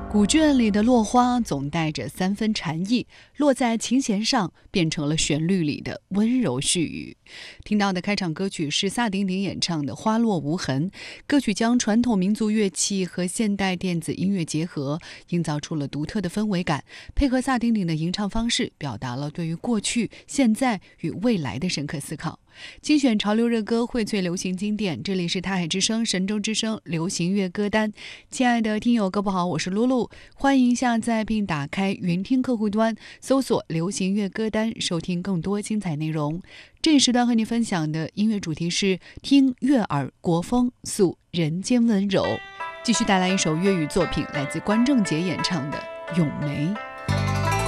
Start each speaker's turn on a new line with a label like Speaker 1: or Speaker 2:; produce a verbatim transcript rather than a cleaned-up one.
Speaker 1: 古卷里的落花总带着三分禅意，落在琴弦上，变成了旋律里的温柔絮语。听到的开场歌曲是萨顶顶演唱的《花落无痕》，歌曲将传统民族乐器和现代电子音乐结合，营造出了独特的氛围感，配合萨顶顶的吟唱方式，表达了对于过去、现在与未来的深刻思考。精选潮流热歌，荟萃流行经典，这里是台海之声、神州之声流行乐歌单。亲爱的听友，各位好，我是露露，欢迎下载并打开云听客户端，搜索流行乐歌单，收听更多精彩内容。这一时段和你分享的音乐主题是听悦耳国风，诉人间温柔。继续带来一首粤语作品，来自关正杰演唱的《咏梅》。